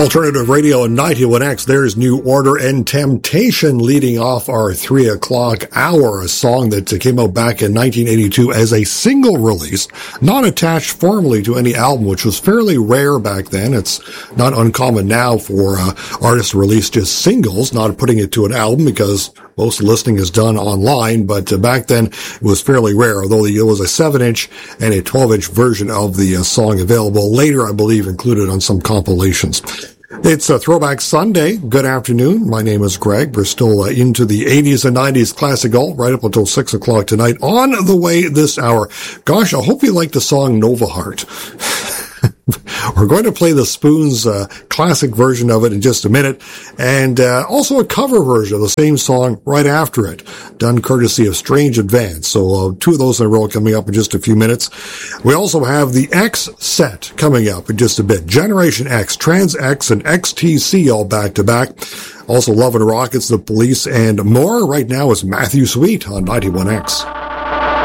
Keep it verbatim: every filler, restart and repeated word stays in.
Alternative Radio and ninety-one X, there's New Order and Temptation leading off our three o'clock hour, a song that came out back in nineteen eighty-two as a single release, not attached formally to any album, which was fairly rare back then. It's not uncommon now for uh, artists to release just singles, not putting it to an album because most listening is done online, but uh, back then it was fairly rare, although there was a seven inch and a twelve inch version of the uh, song available later, I believe, included on some compilations. It's a Throwback Sunday. Good afternoon. My name is Greg. We're still uh, into the eighties and nineties classic alt right up until six o'clock tonight. On the way this hour. Gosh, I hope you like the song Nova Heart. We're going to play the Spoons uh, classic version of it in just a minute, and uh, also a cover version of the same song right after it, done courtesy of Strange Advance. So uh, two of those in a row coming up in just a few minutes. We also have the X set coming up in just a bit. Generation X, Trans X, and X T C all back to back. Also Love and Rockets, The Police, and more. Right now is Matthew Sweet on ninety-one X.